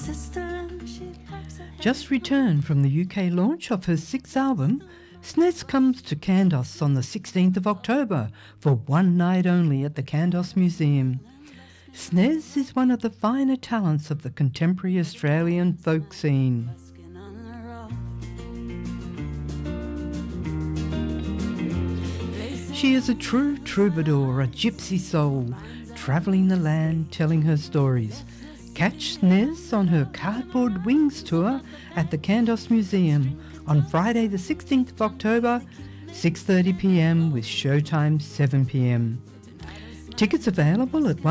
Just returned from the UK launch of her sixth album, Snez comes to Kandos on the 16th of October for one night only at the Kandos Museum. Snez is one of the finer talents of the contemporary Australian folk scene. She is a true troubadour, a gypsy soul, travelling the land telling her stories. Catch Snez on her Cardboard Wings tour at the Kandos Museum on Friday the 16th of October, 6:30pm with showtime 7pm. Tickets available at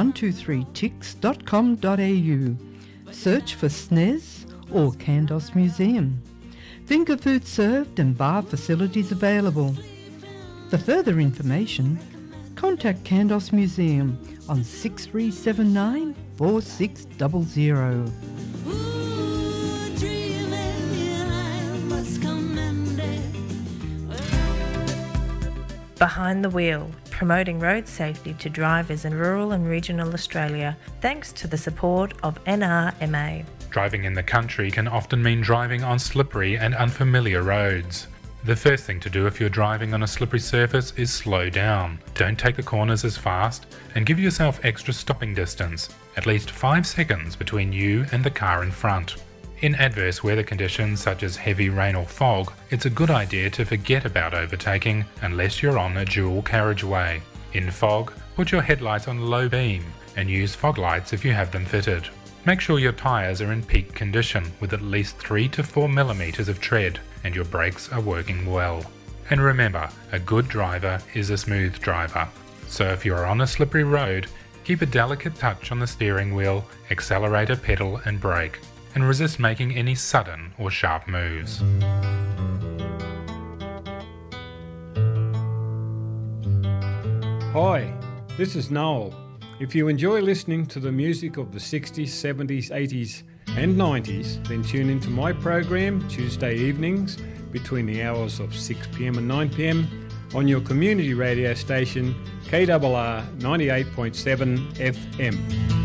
123tix.com.au. Search for Snez or Kandos Museum. Finger food served and bar facilities available. For further information, contact Kandos Museum on 6379 4600. Behind the Wheel, promoting road safety to drivers in rural and regional Australia, thanks to the support of NRMA. Driving in the country can often mean driving on slippery and unfamiliar roads. The first thing to do if you're driving on a slippery surface is slow down. Don't take the corners as fast and give yourself extra stopping distance, at least 5 seconds between you and the car in front. In adverse weather conditions such as heavy rain or fog, it's a good idea to forget about overtaking unless you're on a dual carriageway. In fog, put your headlights on low beam and use fog lights if you have them fitted. Make sure your tyres are in peak condition with at least 3 to 4 millimeters of tread and your brakes are working well. And remember, a good driver is a smooth driver. So if you're on a slippery road, keep a delicate touch on the steering wheel, accelerator, pedal and brake, and resist making any sudden or sharp moves. Hi, this is Noel. If you enjoy listening to the music of the 60s, 70s, 80s and 90s, then tune into my program Tuesday evenings between the hours of 6pm and 9pm on your community radio station KRR 98.7 FM.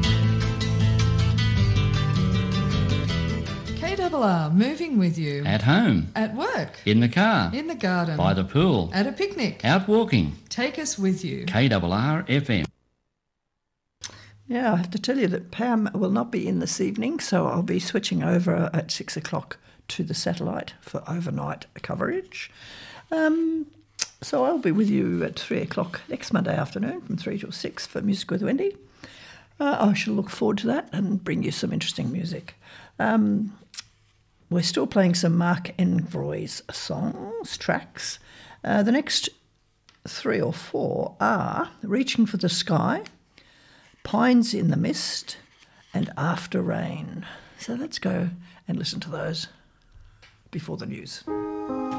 KRR, moving with you. At home. At work. In the car. In the garden. By the pool. At a picnic. Out walking. Take us with you. KRR FM. Yeah, I have to tell you that Pam will not be in this evening, so I'll be switching over at 6 o'clock to the satellite for overnight coverage. So I'll be with you at 3 o'clock next Monday afternoon from 3 till 6 for Music with Wendy. I shall look forward to that and bring you some interesting music. We're still playing some Mark Envoy's tracks. The next 3 or 4 are Reaching for the Sky, Pines in the Mist and After Rain. So let's go and listen to those before the news.